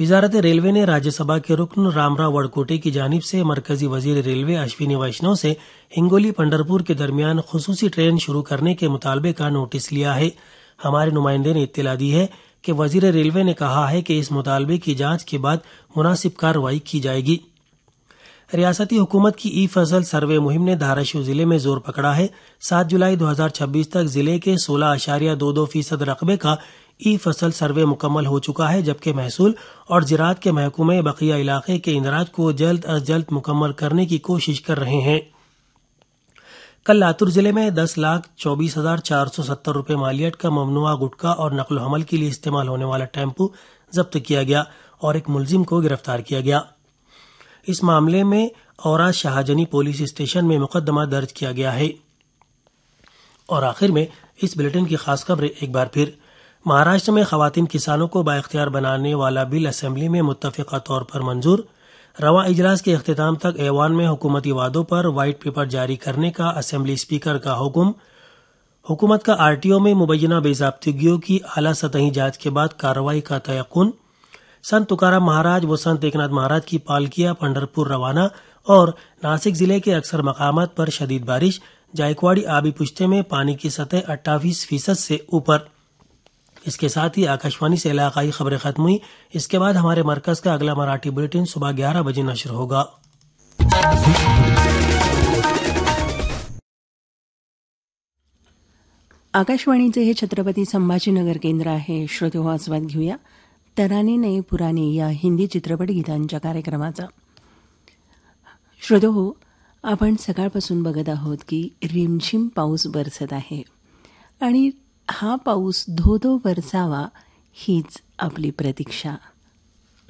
वजारत railway ने राज्यसभा के रुकन रामराव वड़कोटे की जानिब से मरकजी वजीर रेलवे अश्विनी वैष्णव से हिंगोली पंढरपुर के दरमियान खुसूसी ट्रेन शुरू करने के मुतालबे का नोटिस लिया है। हमारे नुमाइंदे ने इत्तला दी है कि वजीर रेलवे ने कहा है कि इस मुतालबे की जांच के बाद मुनासिब कार्रवाई की जाएगी। रियासती हुकूमत की ई फसल सर्वे मुहिम ने धाराशिव जिले में जोर पकड़ा है। 7 जुलाई 2026 तक जिले के 16.22% रकबे का ई फसल सर्वे मुकम्मल हो चुका है, जबकि महसूल और ज़राअत के महकमे बकिया इलाके के इंदराज को जल्द अज जल्द मुकम्मल करने की कोशिश कर रहे हैं। कल लातूर जिले में 10,24,470 रुपये मालियत का ममनुआ गुटखा और नकल हमल के लिए इस्तेमाल होने वाला टेम्पो जब्त किया गया और एक मुलजिम को गिरफ्तार किया गया। इस मामले में औरा शाहजनी पुलिस स्टेशन में मुकदमा दर्ज किया गया है। और आखिर में इस बुलेटिन की खास खबरें एक बार फिर। महाराष्ट्र में खवातीन किसानों को बाइख्तियार बनाने वाला बिल असेंबली में मुत्तफिका तौर पर मंजूर। रवा इजलास के अख्तिताम तक ऐवान में हुकूमती वादों पर व्हाइट पेपर जारी करने का असेंबली स्पीकर का हुक्म। हुकूमत का आरटीओ में मुबैना बेज़ाब्तिगियों की आला सतही जांच के बाद कार्रवाई का तयक्कुन। संत तुकाराम महाराज व संत एकनाथ महाराज की पालकियां पंढरपुर रवाना। और नासिक जिले के अक्सर मकामात पर शदीद बारिश। जायकवाड़ी आबी पुश्ते में पानी की सतह 28% से ऊपर। इसके साथ ही आकाशवाणी से इलाकाई खबरें खत्म हुई। इसके बाद हमारे मरकज का अगला मराठी बुलेटिन सुबह 11 बजे नशर होगा। आकाशवाणीचे हे छत्रपती संभाजीनगर केंद्र आहे। श्रोतेहो, आस्वाद घेऊया तराने नये पुराने या हिंदी चित्रपट गीतांच्या कार्यक्रमाचा। श्रोतेहो, आपण सकाळपासून बघत आहोत की रिमझिम पाऊस बरसत आहे आणि हा पाऊस धो धो बरसावा हीच आपली प्रतीक्षा।